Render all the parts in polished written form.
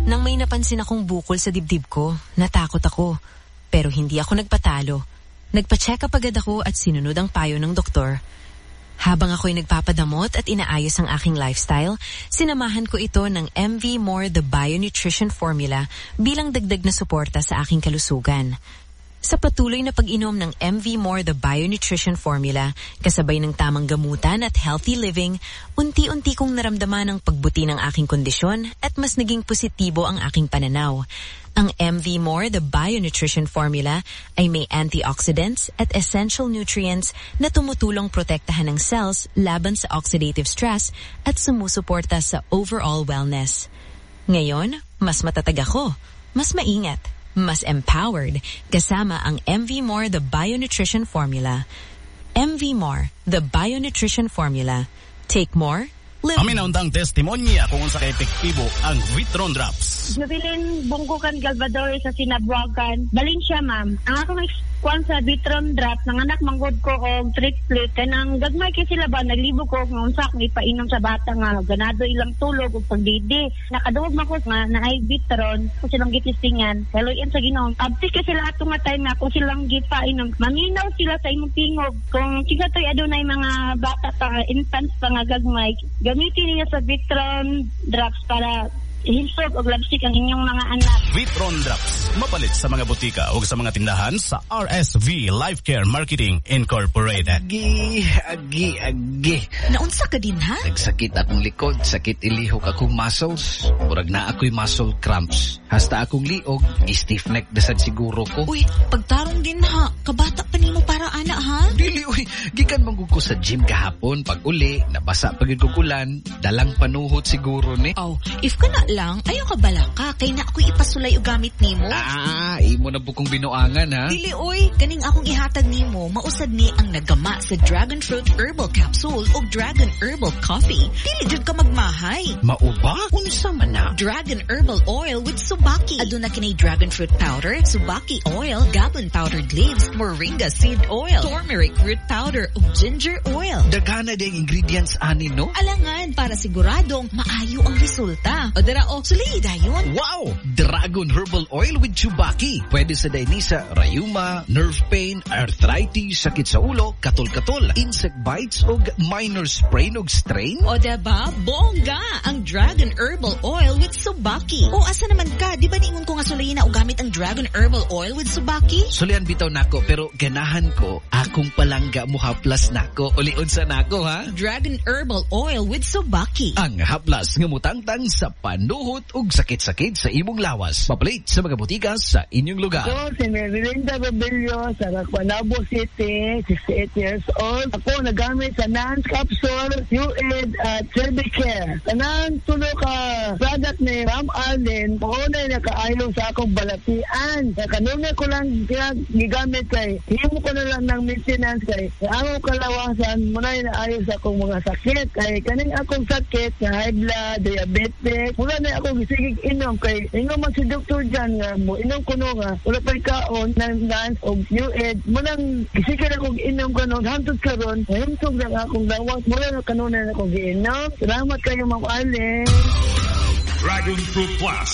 Nang may napansin akong bukol sa dibdib ko, natakot ako. Pero hindi ako nagpatalo. Nagpa-check up agad ako at sinunod ang payo ng doktor. Habang ako'y nagpapadamot at inaayos ang aking lifestyle, sinamahan ko ito ng MV More The Bio-Nutrition Formula bilang dagdag na suporta sa aking kalusugan. Sa patuloy na pag-inom ng MV More The Bio-Nutrition Formula, kasabay ng tamang gamutan at healthy living, unti-unti kong naramdaman ang pagbuti ng aking kondisyon at mas naging positibo ang aking pananaw. Ang MV More The Bio-Nutrition Formula ay may antioxidants at essential nutrients na tumutulong protektahan ng cells laban sa oxidative stress at sumusuporta sa overall wellness. Ngayon, mas matatag ako, mas maingat, mas empowered kasama ang MV More The Bio-Nutrition Formula. MV More The Bio-Nutrition Formula. Take more, live. Aminaundang testimonya kung sa ka-epektibo ang Vitron Drops. Nabilin bungkukan Galvador sa Sinabuagan. Balin siya, ma'am. Ang akong kwan sa Vitron Drops, nanganak manggod ko og triplet. Kanang gagmay kay sila ba, naglibo ko kung unsa akong ipainom sa bata nga. Ganado ilang tulog o pagdidi. Nakadungog man ko nga na ay Vitron kung silang gitistingan. Kaluyan sa Ginoo. Abti ka sila ato nga time na kung silang gipainom. Maminaw sila sa imong tingog. Kung siya to'y adunay mga bata pa, infants pa nga gagmay, gamitin niya sa Vitron Drops para hinsog o labsik ang inyong mga anak. Vitron Drops, mapalit sa mga butika o sa mga tindahan sa RSV Life Care Marketing Incorporated. Agi. Naunsa ka din, ha? Nagsakit akong likod, sakit ilihok akong muscles. Murag na ako'y muscle cramps. Hasta akong liog, stiff neck dasad siguro ko. Uy, pagtarong din, ha? Kabata pa nimo para ana, ha? Dili, uy. Gikan manggug ko sa gym kahapon. Pag uli, nabasa pagid ko kulan. Dalang panuhot siguro ni. Oh, if ka na lang, ayaw ka bala ka. Kay na ako'y ipasulay o gamit nimo. Imo na bukong binuangan, ha? Dili, oy. Kaning akong ihatag nimo, mausad ni ang nagama sa Dragon Fruit Herbal Capsule o Dragon Herbal Coffee. Dili jud ka magmahay. Mauba? Unsa man na? Dragon Herbal Oil with Subaki. Aduna kinay Dragon Fruit Powder, Subaki Oil, Goblin Powdered Leaves, Moringa Seed Oil, Turmeric Root Powder o Ginger Oil. Daghana ding ingredients ani, no? Alangan para siguradong maayo ang resulta. O dara o sulay dayon. Wow! Dragon Herbal Oil with Chubaki. Pwede sa dainisa, rayuma, nerve pain, arthritis, sakit sa ulo, katol-katol, insect bites o minor sprain o strain. O diba? Bongga! Ang Dragon Herbal Oil with Subaki. O asa naman ka? Di ba niingon ko nga sulayin na o gamit ang Dragon Herbal Oil with Subaki? Sulian bitaw nako, pero ganahan ko, akong palangga mo haplas nako. Uliun sa nako, ha? Dragon Herbal Oil with Subaki. Ang haplas nga mutangtang sa panuhot ug sakit-sakit sa imong lawas. Papalit sa mga butika sa inyong lugar. Ako, si Melinda Babelio sa Raquanabo City, 68 years old. Ako nagamit sa Nance Capsule, UAID at Cervicare. Kanang tulo ka product ni Ram Arlen, paunay na kaayo sa akong balatian. Kanunay ko lang gigamit kay, himo ko na lang ng maintenance kay, ang kalawasan, munay na ayo sa akong mga sakit. Kay kaning akong sakit, na high blood, diabetes, mula na ako gisigig inom kay ingon man si doktor dyan nga mo inom kuno nga wala pa'y kaon ng Nance o UAID munang gisigig akong inom kanon hantod karon himtog lang akong dawat mula na kanunay na akong giinom. Salamat kayo, Ma'am Arlen. Dragon Fruit Plus.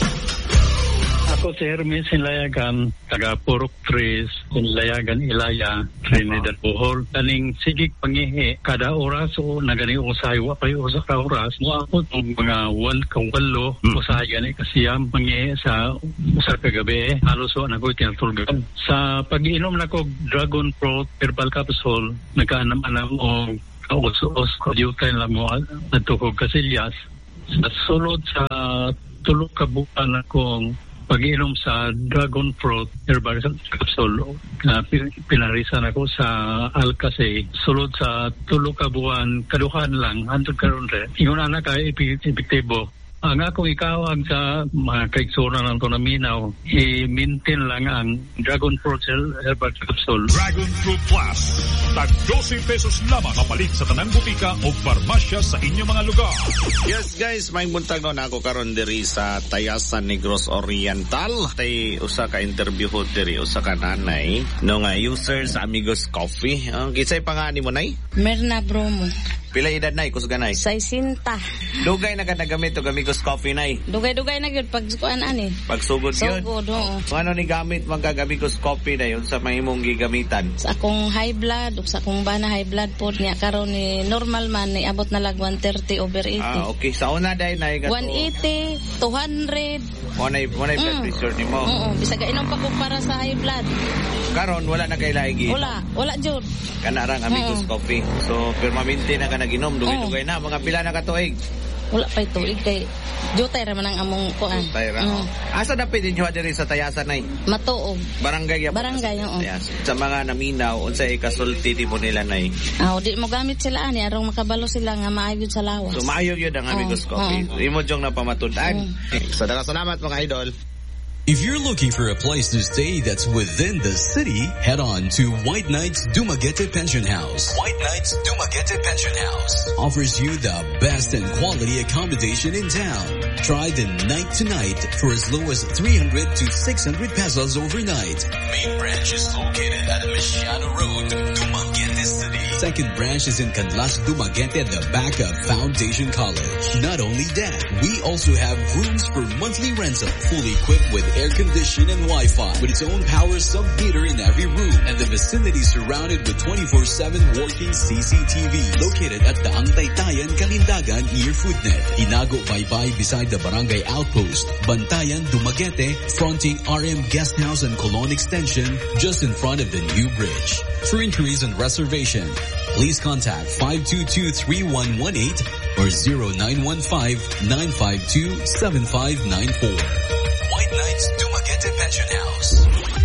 Ako si Hermes Sinlayagan, taga Purok 3, Sinlayagan Ilaya, Trinidad Bohol. Kaning sigig pangihi, kada oras o nagani usay, wapay usa ka oras. Mo ako itong mga walo, usay gani kasiyam pangihi sa usa ka gabi. Halos o nako'y tinatulgan. Sa pag-iinom na ko Dragon Fruit Herbal Capsule, nagkaanam-anam o kaus-us, kadyutay lang mo natukog kasilyas. Sa sulod sa tulog kabukan akong pag-inom sa Dragon Fruit Herbal Capsule na pinarisan ako sa Alcase. Sulod sa tulo ka buwan, kaduhan lang, hantod karon re. Ingon na ka epektibo. Ang akong ikawag sa mga kaiksura ng naminaw, i-maintain lang ang Dragon Fruit Herbal Capsule. Dragon Fruit Plus. Tag 12 pesos lamang kapalit sa tanang butika o farmasya sa inyong mga lugar. Yes guys, may buntag na ako karon diri sa Tayasan Negros Oriental. Tay usa ka interview ho diri, usa ka nanay no nga user sa Amigos Coffee. Kisay pangani mo nay? Merna Bromo. Pila edad nay kusganay? 60. Dugay na ka nagamit og Amigos Coffee nay. Dugay-dugay na gyud pag kuan ani. Pagsugod yun. Sugod, oo. Ano ni gamit man kag Amigos Coffee na yun sa mahimong gigamitan? Sa akong high blood ug sa akong bana high blood pod niya karon ni normal man ni abot na lag 130/80. Okay. Sa una day nay 180, 200. Monay blood pressure nimo. Oo, bisag inom pa ko para sa high blood. Karon wala na kay laigi. Wala jud. Kana rang Amigos Coffee. So permanente na ka naginom, dugay-dugay na mga pila na ka tuig. Wala pa tuig kay jutay ra man ang among kuan. Jutay ra. Asa na pwede nyo diri sa Tayasan nay? Matuog. Barangay ya. Barangay oo. Sa mga naminaw unsay kasulti di mo nila nay? Di mo gamit sila ani arong makabalo sila nga maayo sa lawas. So maayo gyud ang Amigos Coffee. Imo jong napamatud-an. Salamat mga idol. If you're looking for a place to stay that's within the city, head on to White Knights Dumaguete Pension House. White Knights Dumaguete Pension House offers you the best and quality accommodation in town. Try the night to night for as low as 300 to 600 pesos overnight. Main branch is located at Michiano Road, Dumaguete City. Second branch is in Canlas, Dumaguete at the back of Foundation College. Not only that, we also have rooms for monthly rental, fully equipped with air condition and Wi-Fi, with its own power sub-meter in every room, and the vicinity surrounded with 24/7 working CCTV, located at the Antaytayan, Kalindagan near Foodnet. Inago Baybay beside the Barangay Outpost, Bantayan, Dumaguete, fronting RM Guest House and Colon Extension, just in front of the new bridge. For inquiries and reservation, please contact 522-3118 or 0915-952-7594. White Knights Dumaguete Pension House.